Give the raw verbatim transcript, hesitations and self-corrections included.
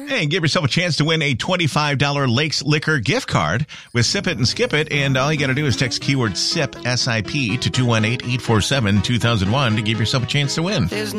Hey, and give yourself a chance to win a twenty-five dollars Lakes Liquor gift card with Sip It and Skip It. And all you got to do is text keyword SIP, S I P, to two one eight, eight four seven, two thousand one to give yourself a chance to win. There's